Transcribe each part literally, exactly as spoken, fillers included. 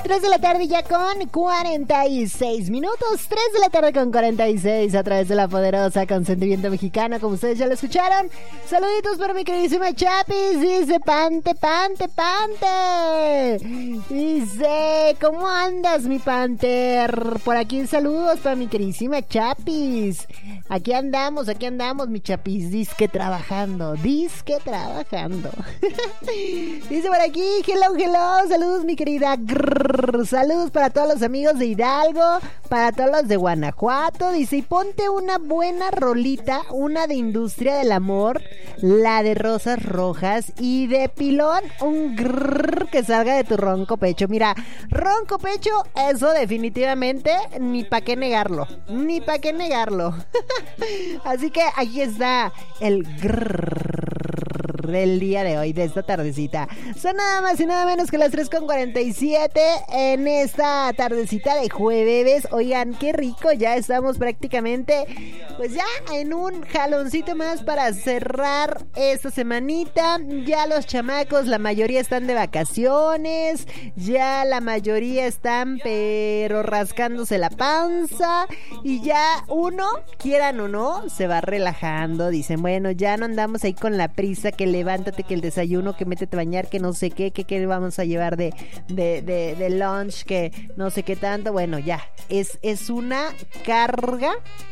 tres de la tarde ya con cuarenta y seis minutos. tres de la tarde con cuarenta y seis a través de la poderosa Consentimiento Mexicano, como ustedes ya lo escucharon. Saluditos para mi queridísima Chapis. Dice Pante, Pante, Pante. Dice, ¿cómo andas, mi Panther? Por aquí saludos para mi queridísima Chapis. Aquí andamos, aquí andamos, mi Chapis. Disque trabajando, disque trabajando. Dice por aquí, hello, hello. Saludos, mi querida. Grrr, saludos para todos los amigos de Hidalgo, para todos los de Guanajuato. Dice, y ponte una buena rolita, una de Industria del Amor, la de Rosas Rojas, y de pilón un grrr que salga de tu ronco pecho. Mira, ronco pecho, eso definitivamente ni pa' qué negarlo, ni pa' qué negarlo. Así que aquí está el grrr del día de hoy, de esta tardecita. Son nada más y nada menos que las tres con cuarenta y siete en esta tardecita de jueves. Oigan, qué rico, ya estamos prácticamente pues ya en un jaloncito más para cerrar esta semanita. Ya los chamacos, la mayoría están de vacaciones, ya la mayoría están pero rascándose la panza, y ya uno, quieran o no, se va relajando. Dicen, bueno, ya no andamos ahí con la prisa, que levántate, que el desayuno, que métete a bañar, que no sé qué, que qué vamos a llevar de, de, de, de lunch, que no sé qué tanto. Bueno, ya, es, es una carga,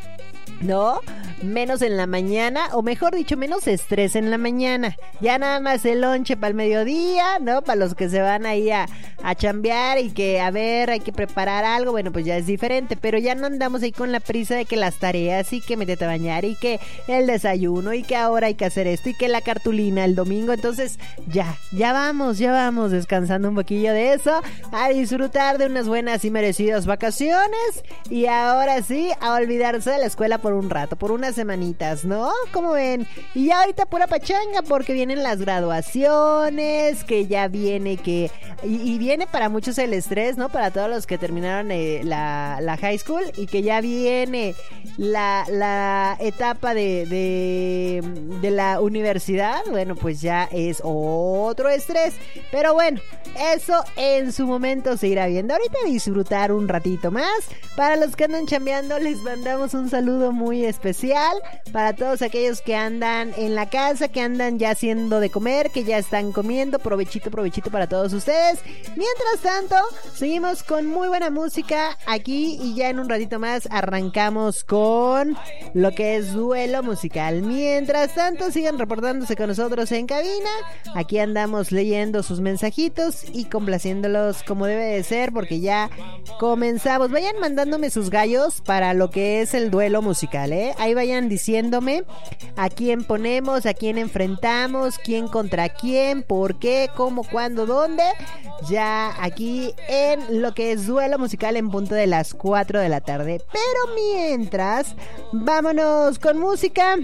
¿no? Menos en la mañana, o mejor dicho, menos estrés en la mañana. Ya nada más el lonche para el mediodía, ¿no? Para los que se van ahí a, a chambear y que, a ver, hay que preparar algo, bueno, pues ya es diferente. Pero ya no andamos ahí con la prisa de que las tareas, y que métete a bañar, y que el desayuno, y que ahora hay que hacer esto, y que la cartulina el domingo. Entonces, ya, ya vamos, ya vamos descansando un poquillo de eso, a disfrutar de unas buenas y merecidas vacaciones. Y ahora sí, a olvidarse de la escuela por un rato, por unas semanitas, ¿no? ¿Cómo ven? Y ya ahorita pura pachanga, porque vienen las graduaciones, que ya viene que... Y, y viene para muchos el estrés, ¿no? Para todos los que terminaron eh, la, la high school, y que ya viene la, la etapa de, de, de la universidad. Bueno, pues ya es otro estrés. Pero bueno, eso en su momento se irá viendo. Ahorita disfrutar un ratito más. Para los que andan chambeando, les mandamos un saludo muy especial. Para todos aquellos que andan en la casa, que andan ya haciendo de comer, que ya están comiendo, provechito, provechito para todos ustedes. Mientras tanto, seguimos con muy buena música aquí, y ya en un ratito más arrancamos con lo que es duelo musical. Mientras tanto, sigan reportándose con nosotros en cabina. Aquí andamos leyendo sus mensajitos y complaciéndolos como debe de ser, porque ya comenzamos. Vayan mandándome sus gallos para lo que es el duelo musical, ¿eh? Ahí vayan diciéndome a quién ponemos, a quién enfrentamos, quién contra quién, por qué, cómo, cuándo, dónde. Ya aquí en lo que es duelo musical en punto de las cuatro de la tarde. Pero mientras, vámonos con música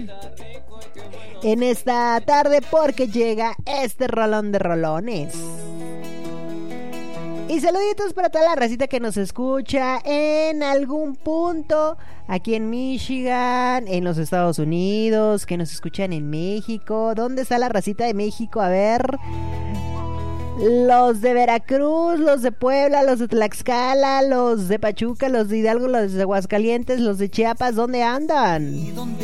en esta tarde, porque llega este rolón de rolones. Y saluditos para toda la racita que nos escucha en algún punto aquí en Michigan, en los Estados Unidos, que nos escuchan en México. ¿Dónde está la racita de México? A ver, los de Veracruz, los de Puebla, los de Tlaxcala, los de Pachuca, los de Hidalgo, los de Aguascalientes, los de Chiapas, ¿dónde andan?